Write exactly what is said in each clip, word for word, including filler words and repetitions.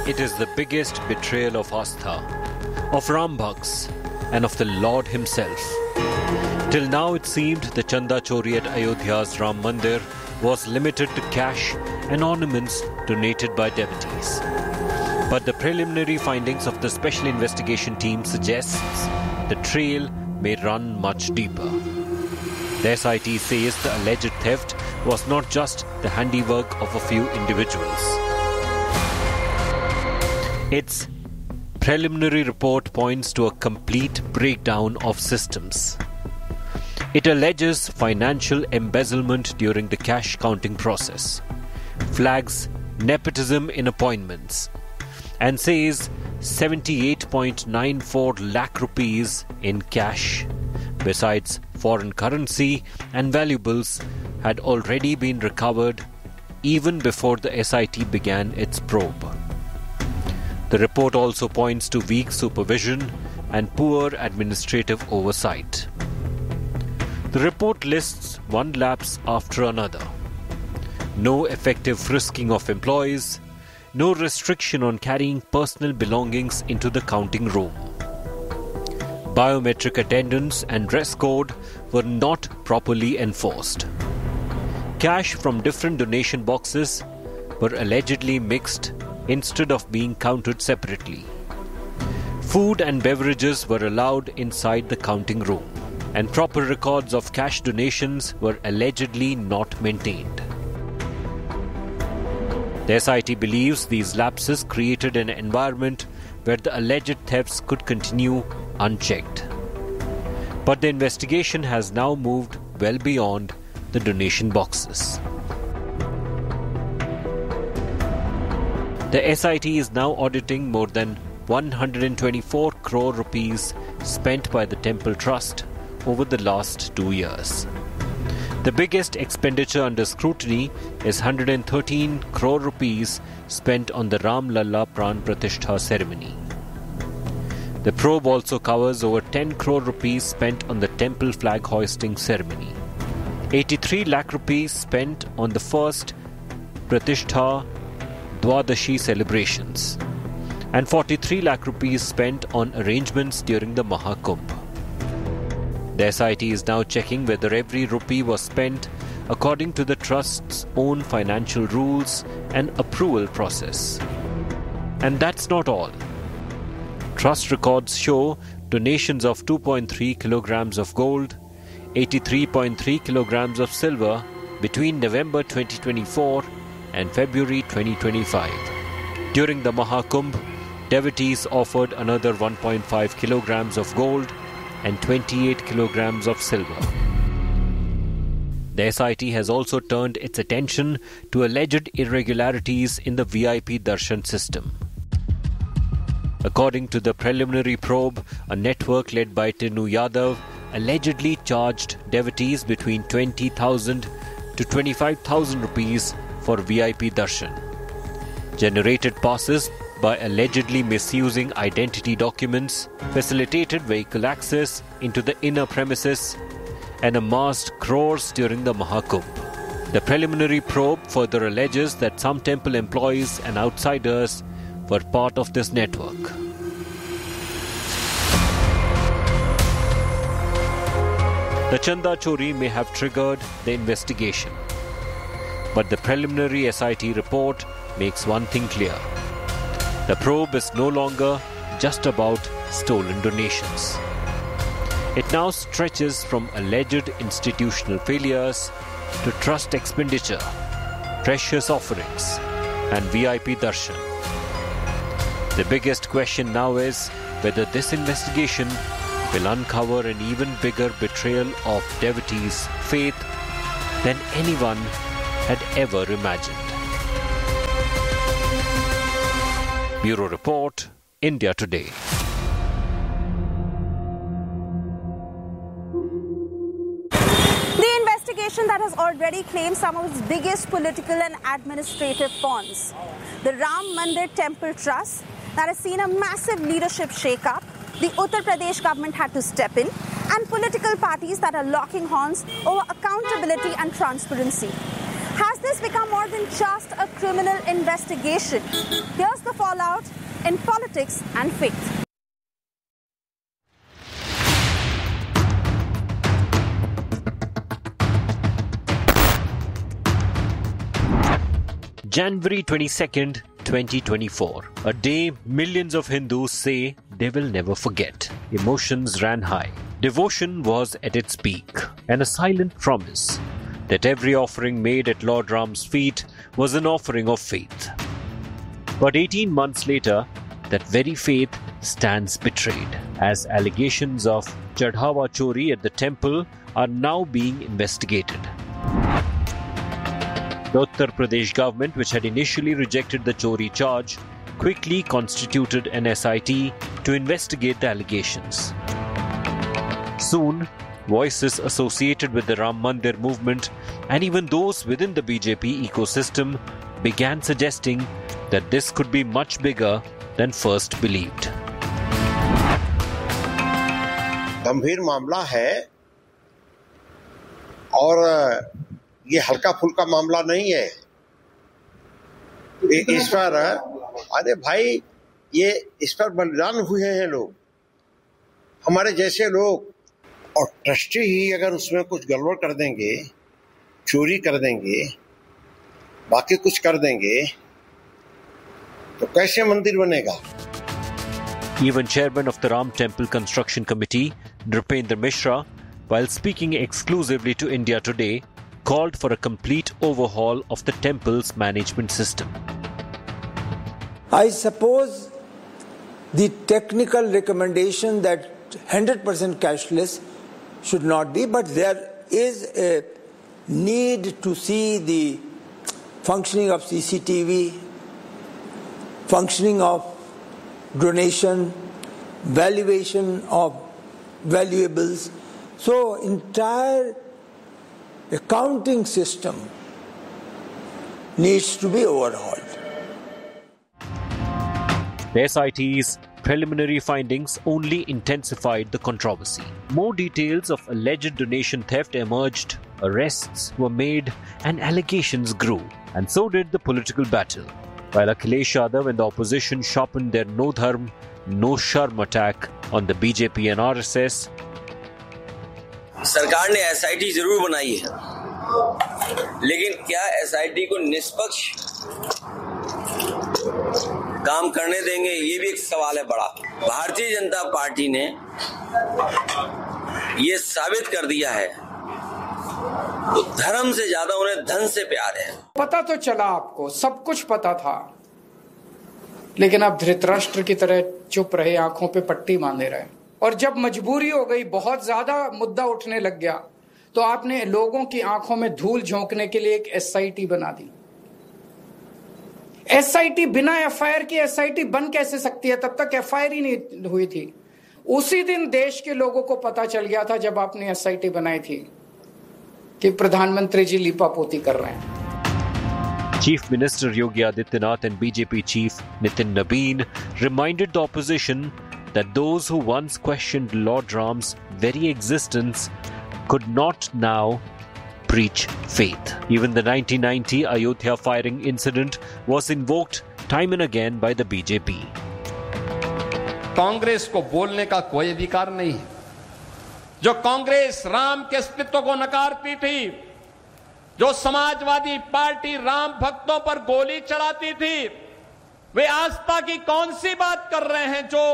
It is the biggest betrayal of Astha, of Ram Bhaks, and of the Lord himself. Till now it seemed the Chanda Chori at Ayodhya's Ram Mandir was limited to cash and ornaments donated by devotees. But the preliminary findings of the Special Investigation Team suggests the trail may run much deeper. The S I T says the alleged theft was not just the handiwork of a few individuals. Its preliminary report points to a complete breakdown of systems. It alleges financial embezzlement during the cash counting process, flags nepotism in appointments, and says seventy-eight point nine four lakh rupees in cash, besides foreign currency and valuables, had already been recovered even before the S I T began its probe. The report also points to weak supervision and poor administrative oversight. The report lists one lapse after another. No effective frisking of employees, no restriction on carrying personal belongings into the counting room. Biometric attendance and dress code were not properly enforced. Cash from different donation boxes were allegedly mixed instead of being counted separately. Food and beverages were allowed inside the counting room, and proper records of cash donations were allegedly not maintained. The S I T believes these lapses created an environment where the alleged thefts could continue unchecked. But the investigation has now moved well beyond the donation boxes. The S I T is now auditing more than one hundred twenty-four crore rupees spent by the Temple Trust over the last two years. The biggest expenditure under scrutiny is one hundred thirteen crore rupees spent on the Ram Lalla Pran Pratishtha ceremony. The probe also covers over ten crore rupees spent on the temple flag hoisting ceremony, eighty-three lakh rupees spent on the first Pratishtha Dwadashi celebrations, and forty-three lakh rupees spent on arrangements during the Mahakumbh. The S I T is now checking whether every rupee was spent according to the Trust's own financial rules and approval process. And that's not all. Trust records show donations of two point three kilograms of gold, eighty-three point three kilograms of silver between November twenty twenty-four and February twenty twenty-five. During the Mahakumbh, devotees offered another one point five kilograms of gold and twenty-eight kilograms of silver. The S I T has also turned its attention to alleged irregularities in the V I P Darshan system. According to the preliminary probe, a network led by Tinu Yadav allegedly charged devotees between twenty thousand to twenty-five thousand rupees for V I P Darshan, generated passes by allegedly misusing identity documents, facilitated vehicle access into the inner premises, and amassed crores during the Mahakumbh. The preliminary probe further alleges that some temple employees and outsiders were part of this network. The Chanda Chori may have triggered the investigation, but the preliminary S I T report makes one thing clear. The probe is no longer just about stolen donations. It now stretches from alleged institutional failures to trust expenditure, precious offerings, and V I P darshan. The biggest question now is whether this investigation will uncover an even bigger betrayal of devotees' faith than anyone had ever imagined. Bureau Report, India Today. The investigation that has already claimed some of its biggest political and administrative pawns. The Ram Mandir Temple Trust that has seen a massive leadership shake-up. The Uttar Pradesh government had to step in, and political parties that are locking horns over accountability and transparency. Has this has become more than just a criminal investigation. Here's the fallout in politics and faith. January twenty-second, twenty twenty-four, a day millions of Hindus say they will never forget. Emotions ran high. Devotion was at its peak, and a silent promise that every offering made at Lord Ram's feet was an offering of faith. But eighteen months later, that very faith stands betrayed, as allegations of Chadhawa Chori at the temple are now being investigated. The Uttar Pradesh government, which had initially rejected the Chori charge, quickly constituted an S I T to investigate the allegations. Soon, voices associated with the Ram Mandir movement and even those within the B J P ecosystem began suggesting that this could be much bigger than first believed. गंभीर मामला है और ये हल्का फुल्का मामला नहीं है। इस पर अरे भाई ये इस पर बलिदान हुए हैं लोग, हमारे जैसे लोग, और ट्रस्टी ही अगर उसमें कुछ गड़बड़ कर देंगे, चोरी कर देंगे, बाकी कुछ कर देंगे तो कैसे मंदिर बनेगा? Even chairman of the Ram Temple Construction Committee, Nrpendra Mishra, while speaking exclusively to India Today, called for a complete overhaul of the temple's management system. I suppose the technical recommendation that one hundred percent cashless should not be, but there is a need to see the functioning of C C T V, functioning of donation, valuation of valuables. So entire accounting system needs to be overhauled. The S I T's preliminary findings only intensified the controversy. More details of alleged donation theft emerged, arrests were made, and allegations grew. And so did the political battle. While Akhilesh Yadav and the opposition sharpened their no dharm, no sharm attack on the B J P and R S S, सरकार ने S I T जरूर बनाई है, लेकिन क्या S I T को निष्पक्ष काम करने देंगे, ये भी एक सवाल है बड़ा। भारतीय जनता पार्टी ने ये साबित कर दिया है तो धर्म से ज्यादा उन्हें धन से प्यार है। पता तो चला आपको, सब कुछ पता था, लेकिन आप धृतराष्ट्र की तरह चुप रहे, आंखों पे पट्टी बांधे रहे। और जब मजबूरी हो गई, बहुत ज्यादा मुद्दा उठने लग गया, तो आपने लोगों की आंखों में धूल झोंकने के लिए एक एस आई टी बना दी। एस आई टी बिना एफ आई आर की एस आई टी बन कैसे सकती है? तब तक एफ आई आर ही नहीं हुई थी। उसी दिन देश के लोगों को पता चल गया था, जब आपने एस आई टी बनाई थी, कि प्रधानमंत्री जी लीपापोती कर रहे हैं। Chief Minister Yogi Adityanath and B J P Chief Nitin Nabeen reminded the opposition that those who once questioned Lord Ram's very existence could not now preach faith. Even the nineteen ninety Ayodhya firing incident was invoked time and again by the B J P. Congress को बोलने का कोई अधिकार नहीं है। जो कांग्रेस राम के अस्तित्व को नकारती थी, जो समाजवादी पार्टी राम भक्तों पर गोली चलाती थी, वे आस्था की कौन सी बात कर रहे हैं? जो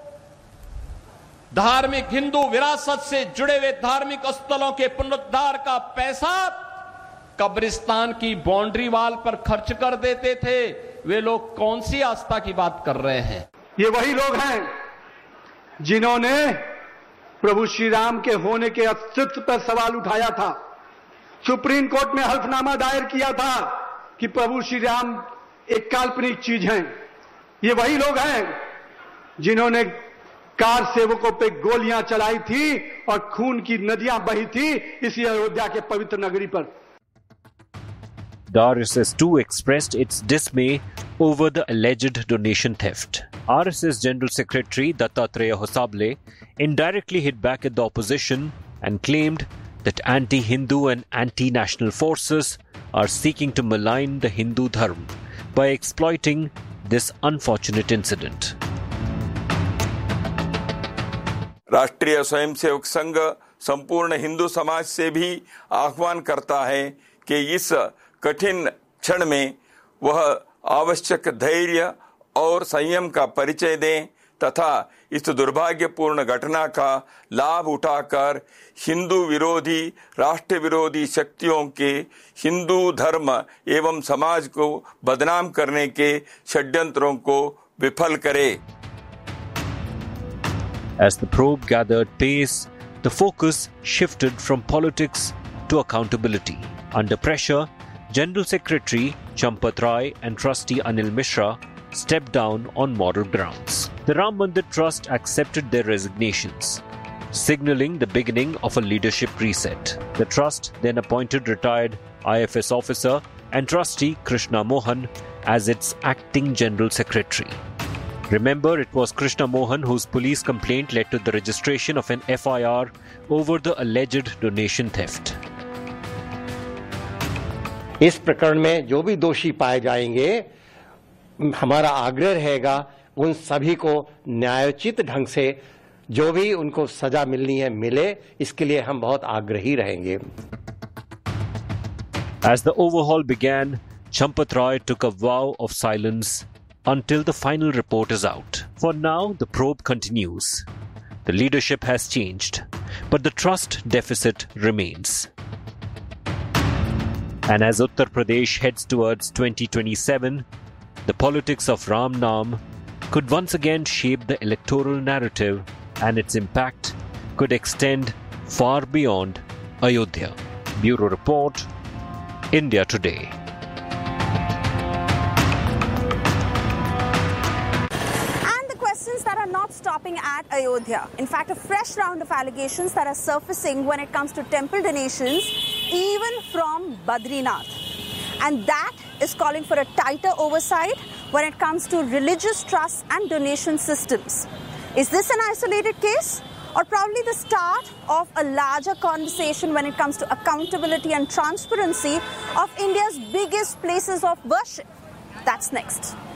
धार्मिक हिंदू विरासत से जुड़े हुए धार्मिक स्थलों के पुनरुद्धार का पैसा कब्रिस्तान की बाउंड्री वाल पर खर्च कर देते थे, वे लोग कौन सी आस्था की बात कर रहे हैं? ये वही लोग हैं जिन्होंने प्रभु श्री राम के होने के अस्तित्व पर सवाल उठाया था, सुप्रीम कोर्ट में हल्फनामा दायर किया था कि प्रभु श्री राम एक काल्पनिक चीज हैं। ये वही लोग हैं जिन्होंने कार सेवकों पे गोलियां चलाई थी और खून की नदियां बही थी इसी अयोध्या के पवित्र नगरी पर। The R S S too expressed its dismay over the alleged donation theft. R S S General Secretary Dattatreya Hosable indirectly hit back at the opposition and claimed that anti-Hindu and anti-national forces are seeking to malign the Hindu Dharma by exploiting this unfortunate incident. राष्ट्रीय स्वयंसेवक संघ संपूर्ण हिंदू समाज से भी आह्वान करता है कि इस कठिन क्षण में वह आवश्यक धैर्य और संयम का परिचय दें तथा इस दुर्भाग्यपूर्ण घटना का लाभ उठाकर हिंदू विरोधी राष्ट्र विरोधी शक्तियों के हिंदू धर्म एवं समाज को बदनाम करने के षड्यंत्रों को विफल करे. As the probe gathered pace, the focus shifted from politics to accountability. Under pressure, General Secretary Champat Rai and Trustee Anil Mishra stepped down on moral grounds. The Ram Mandir Trust accepted their resignations, signalling the beginning of a leadership reset. The trust then appointed retired I F S officer and trustee Krishna Mohan as its acting General Secretary. Remember, it was Krishna Mohan whose police complaint led to the registration of an F I R over the alleged donation theft. इस प्रकरण में जो भी दोषी पाए जाएंगे, हमारा आग्रह रहेगा उन सभी को न्यायोचित ढंग से जो भी उनको सजा मिलनी है मिले, इसके लिए हम बहुत आग्रही रहेंगे. As the overhaul began, Champat Rai took a vow of silence until the final report is out. For now, the probe continues. The leadership has changed, but the trust deficit remains. And as Uttar Pradesh heads towards twenty twenty-seven, the politics of Ram Naam could once again shape the electoral narrative, and its impact could extend far beyond Ayodhya. Bureau Report, India Today. That are not stopping at Ayodhya. In fact, a fresh round of allegations that are surfacing when it comes to temple donations, even from Badrinath. And that is calling for a tighter oversight when it comes to religious trusts and donation systems. Is this an isolated case? Or probably the start of a larger conversation when it comes to accountability and transparency of India's biggest places of worship? That's next.